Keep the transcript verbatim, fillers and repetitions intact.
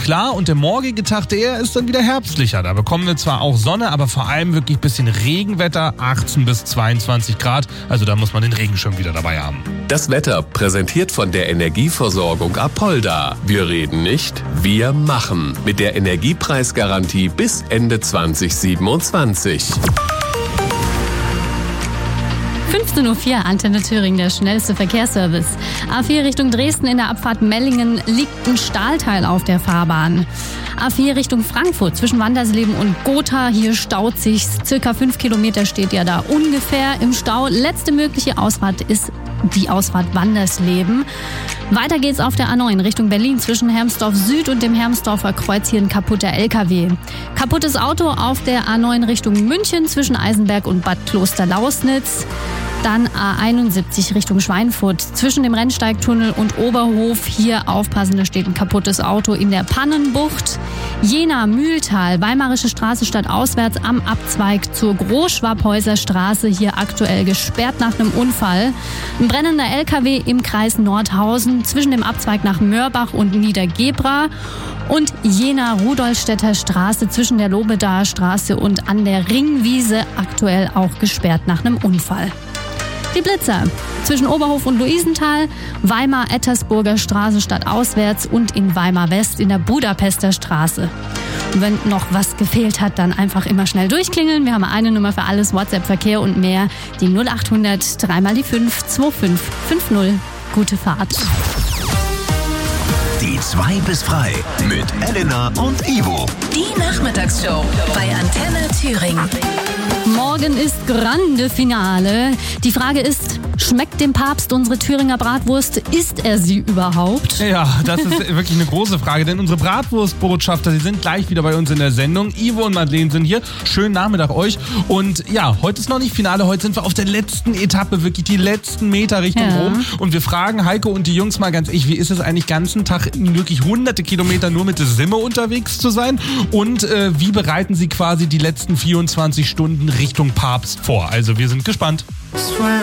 klar und der morgige Tag, der ist dann wieder herbstlicher. Da bekommen wir zwar auch Sonne, aber vor allem wirklich ein bisschen Regenwetter, achtzehn bis zweiundzwanzig Grad. Also da muss man den Regenschirm wieder dabei haben. Das Wetter präsentiert von der Energieversorgung Apolda. Wir reden nicht, wir machen. Mit der Energiepreisgarantie bis Ende zwanzig siebenundzwanzig. fünfzehn Uhr vier, Antenne Thüringen, der schnellste Verkehrsservice. A vier Richtung Dresden in der Abfahrt Mellingen liegt ein Stahlteil auf der Fahrbahn. A vier Richtung Frankfurt zwischen Wandersleben und Gotha, hier staut sich's. Circa fünf Kilometer steht ja da ungefähr im Stau. Letzte mögliche Ausfahrt ist die Ausfahrt Wandersleben. Weiter geht's auf der A neun Richtung Berlin zwischen Hermsdorf Süd und dem Hermsdorfer Kreuz, hier ein kaputter L K W. Kaputtes Auto auf der A neun Richtung München zwischen Eisenberg und Bad Kloster-Lausnitz. Dann A einundsiebzig Richtung Schweinfurt zwischen dem Rennsteigtunnel und Oberhof. Hier aufpassen, da steht ein kaputtes Auto in der Pannenbucht. Jena, Mühltal, Weimarische Straße stadtauswärts am Abzweig zur Großschwabhäuser Straße. Hier aktuell gesperrt nach einem Unfall. Ein brennender L K W im Kreis Nordhausen zwischen dem Abzweig nach Mörbach und Niedergebra. Und Jena, Rudolstädter Straße zwischen der Lobedaer Straße und an der Ringwiese aktuell auch gesperrt nach einem Unfall. Die Blitzer zwischen Oberhof und Luisenthal, Weimar-Ettersburger Straße stadtauswärts und in Weimar West in der Budapester Straße. Und wenn noch was gefehlt hat, dann einfach immer schnell durchklingeln. Wir haben eine Nummer für alles, WhatsApp, Verkehr und mehr. Die null achthundert, dreimal die fünf, zwei fünf fünf null. Gute Fahrt. Die zwei bis frei mit Elena und Ivo. Die Nachmittagsshow bei Antenne Thüringen. Morgen ist Grande Finale. Die Frage ist, schmeckt dem Papst unsere Thüringer Bratwurst? Isst er sie überhaupt? Ja, das ist wirklich eine große Frage, denn unsere Bratwurstbotschafter, die sind gleich wieder bei uns in der Sendung. Ivo und Madeleine sind hier. Schönen Nachmittag euch. Und ja, heute ist noch nicht Finale, heute sind wir auf der letzten Etappe, wirklich die letzten Meter Richtung Ja. Rom. Und wir fragen Heiko und die Jungs mal ganz ehrlich, wie ist es eigentlich, ganzen Tag wirklich hunderte Kilometer nur mit der Simme unterwegs zu sein? Und äh, wie bereiten sie quasi die letzten vierundzwanzig Stunden Richtung Papst vor? Also wir sind gespannt.